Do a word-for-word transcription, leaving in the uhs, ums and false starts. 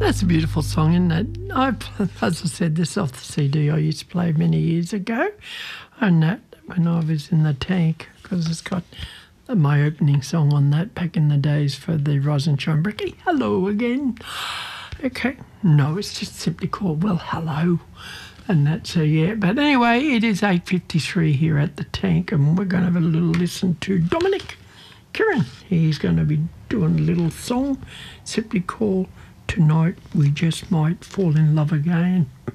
That's a beautiful song, isn't it? I, as I said, this off the C D I used to play many years ago, and that when I was in the tank, because it's got my opening song on that back in the days for the Rise and Shine Bricky. Hello again. Okay, no, it's just simply called Well Hello, and that's a yeah. But anyway, it is eight fifty-three here at the tank, and we're going to have a little listen to Dominic Kieran. He's going to be doing a little song simply called Tonight We Just Might Fall in Love Again.